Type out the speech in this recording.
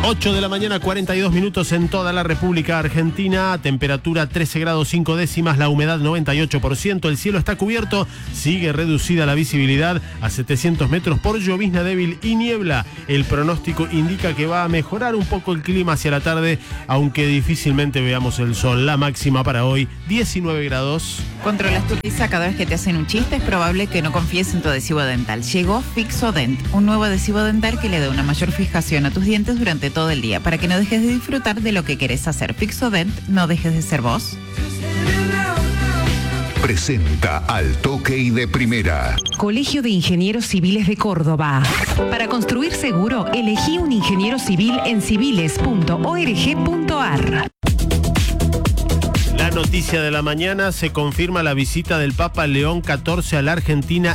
8 de la mañana, 42 minutos en toda la República Argentina, temperatura 13 grados 5 décimas, la humedad 98%, el cielo está cubierto, sigue reducida la visibilidad a 700 metros por llovizna débil y niebla. El pronóstico indica que va a mejorar un poco el clima hacia la tarde, aunque difícilmente veamos el sol. La máxima para hoy, 19 grados. Controlas tu risa cada vez que te hacen un chiste, es probable que no confíes en tu adhesivo dental. Llegó Fixodent, un nuevo adhesivo dental que le da una mayor fijación a tus dientes durante todo el día, para que no dejes de disfrutar de lo que querés hacer. Fixodent, no dejes de ser vos. Presenta Al Toque y de Primera. Colegio de Ingenieros Civiles de Córdoba. Para construir seguro, elegí un ingeniero civil en civiles.org.ar. La noticia de la mañana: se confirma la visita del Papa León XIV a la Argentina